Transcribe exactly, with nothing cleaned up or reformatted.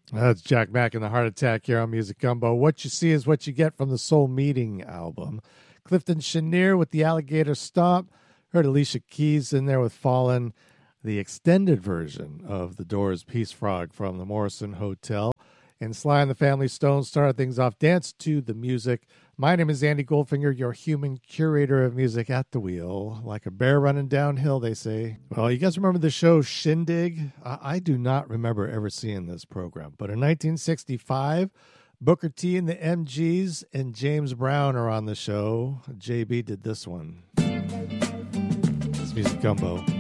That's Jack Mack and the Heart Attack here on Music Gumbo. What you see is what you get from the Soul Meeting album. Clifton Chenier with the Alligator Stomp. Heard Alicia Keys in there with Fallen. The extended version of The Doors' Peace Frog from the Morrison Hotel. And Sly and the Family Stone started things off. Dance to the Music. My name is Andy Goldfinger, your human curator of music at the wheel. Like a bear running downhill, they say. Well, you guys remember the show Shindig? I, I do not remember ever seeing this program. But in nineteen sixty-five, Booker T and the M Gs and James Brown are on the show. J B did this one. It's Music Gumbo.